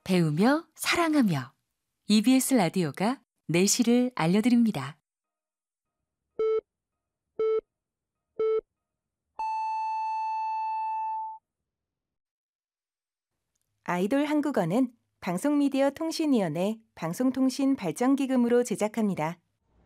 배우며 사랑하며 EBS 라디오가 내실을 알려드립니다. 아이돌 한국어는 방송미디어통신위원회 방송통신발전기금으로 제작합니다.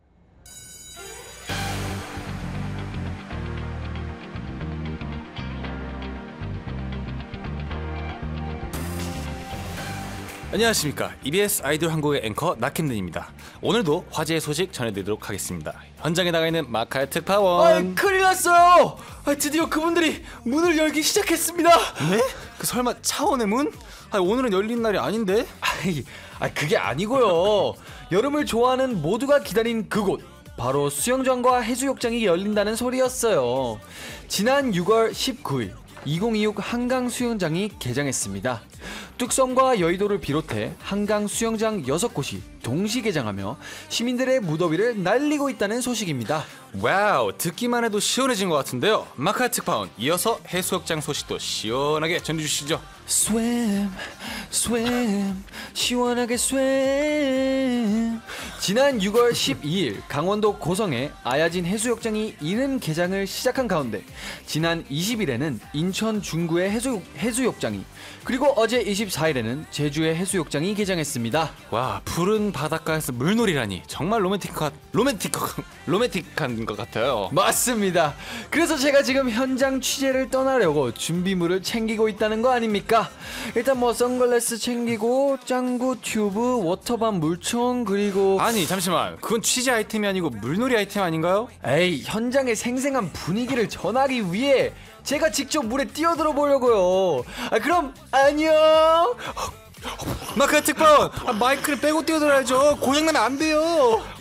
안녕하십니까. EBS 아이돌 한국의 앵커 나캠든입니다. 오늘도 화제의 소식 전해드리도록 하겠습니다. 현장에 나가 있는 마카의 특파원. 큰일 났어요. 드디어 그분들이 문을 열기 시작했습니다. 네? 그 설마 차원의 문? 오늘은 열린 날이 아닌데? 그게 아니고요. 여름을 좋아하는 모두가 기다린 그곳, 바로 수영장과 해수욕장이 열린다는 소리였어요. 지난 6월 19일 2026 한강 수영장이 개장했습니다. 뚝섬과 여의도를 비롯해 한강 수영장 6곳이 동시 개장하며 시민들의 무더위를 날리고 있다는 소식입니다. 와우, 듣기만 해도 시원해진 것 같은데요. 마카 특파원, 이어서 해수욕장 소식도 시원하게 전해주시죠. swim, 시원하게 swim. 지난 6월 12일 강원도 고성의 아야진 해수욕장이 이른 개장을 시작한 가운데 지난 20일에는 인천 중구의 해수욕장이, 그리고 어제 24일에는 제주의 해수욕장이 개장했습니다. 와, 푸른 바닷가에서 물놀이라니 정말 로맨틱한 것 같아요. 맞습니다. 그래서 제가 지금 현장 취재를 떠나려고 준비물을 챙기고 있다는 거 아닙니까? 일단 선글라스 챙기고 짱구 튜브, 워터밤 물총, 그리고 아니 잠시만, 그건 취재 아이템이 아니고 물놀이 아이템 아닌가요? 에이, 현장의 생생한 분위기를 전하기 위해 제가 직접 물에 뛰어들어 보려고요. 그럼 안녕. 마카 특파원, 마이크를 빼고 뛰어들어야죠. 고장나면 안 돼요.